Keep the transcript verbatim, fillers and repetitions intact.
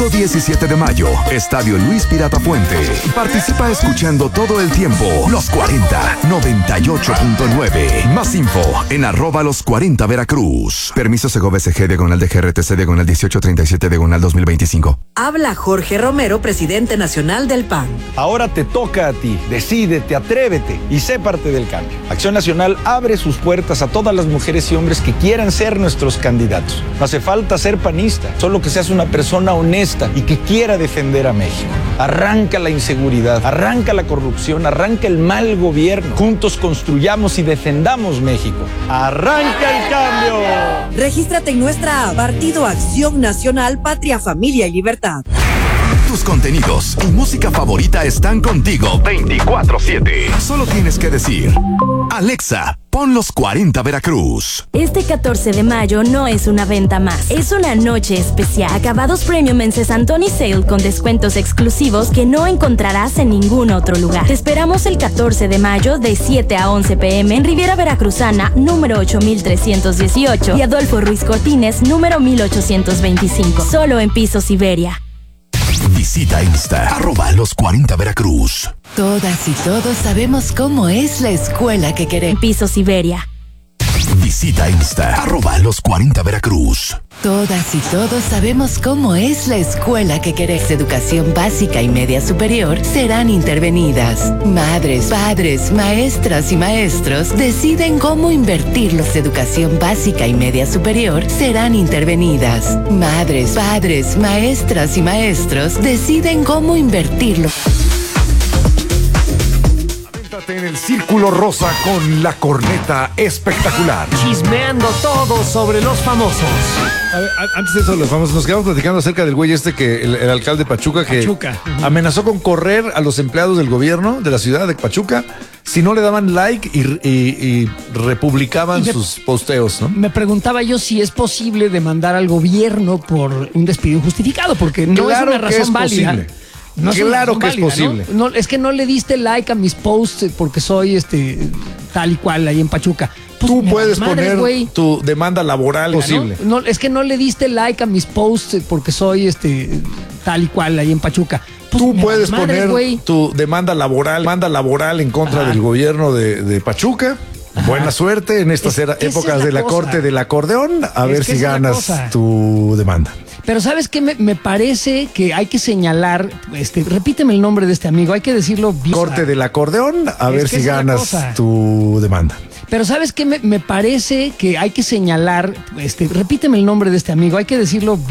Domingo diecisiete de mayo, Estadio Luis Pirata Puente. Participa escuchando todo el tiempo Los cuarenta, noventa y ocho punto nueve. Más info en arroba los cuarenta Veracruz. Permiso Segobe C G diagonal de G R T C diagonal dieciocho treinta y siete diagonal dos mil veinticinco. Habla Jorge Romero, presidente nacional del P A N. Ahora te toca a ti. Decídete, atrévete y sé parte del cambio. Acción Nacional abre sus puertas a todas las mujeres y hombres que quieran ser nuestros candidatos. No hace falta ser panista, solo que seas una persona honesta y que quiera defender a México. Arranca la inseguridad, arranca la corrupción, arranca el mal gobierno. Juntos construyamos y defendamos México. ¡Arranca el cambio! Regístrate en nuestra app Partido Acción Nacional, Patria, Familia y Libertad. Tus contenidos y música favorita están contigo veinticuatro siete. Solo tienes que decir: Alexa, pon los cuarenta Veracruz. Este catorce de mayo no es una venta más, es una noche especial. Acabados Premium en Cesantoni Sale con descuentos exclusivos que no encontrarás en ningún otro lugar. Te esperamos el catorce de mayo de siete a once pe eme en Riviera Veracruzana, número ocho mil trescientos dieciocho y Adolfo Ruiz Cortines, número mil ochocientos veinticinco. Solo en Piso Siberia. Visita Insta, arroba los cuarenta Veracruz. Todas y todos sabemos cómo es la escuela que queremos. Piso Siberia. Visita Insta, arroba los cuarenta Veracruz. Todas y todos sabemos cómo es la escuela que queremos. Educación básica y media superior serán intervenidas. Madres, padres, maestras y maestros deciden cómo invertirlos. Educación básica y media superior serán intervenidas. Madres, padres, maestras y maestros deciden cómo invertirlos. En el Círculo Rosa con la corneta espectacular. Chismeando todo sobre los famosos. A ver, antes de eso, los famosos, nos quedamos platicando acerca del güey este que, el, el alcalde de Pachuca, que Pachuca. Uh-huh. amenazó con correr a los empleados del gobierno de la ciudad de Pachuca si no le daban like y, y, y republicaban y me, sus posteos, ¿no? Me preguntaba yo si es posible demandar al gobierno por un despido injustificado, porque no claro es una razón es válida. Posible. No claro que válida, es posible. ¿no? No, es que no le diste like a mis posts porque soy este tal y cual ahí en Pachuca. Pues tú puedes madre, poner wey. tu demanda laboral posible. ¿no? No, es que no le diste like a mis posts porque soy este tal y cual ahí en Pachuca. Pues tú puedes madre, poner wey. tu demanda laboral, demanda laboral en contra Ajá. del gobierno de, de Pachuca. Ajá. Buena suerte en estas es, épocas es la de la cosa. Corte del acordeón. A es ver si ganas tu demanda. Pero ¿sabes qué? Me, me parece que hay que señalar, este, repíteme el nombre de este amigo, hay que decirlo bien. Corte del acordeón, a es ver si ganas tu demanda. Pero ¿sabes qué? Me, me parece que hay que señalar, este, repíteme el nombre de este amigo, hay que decirlo bien.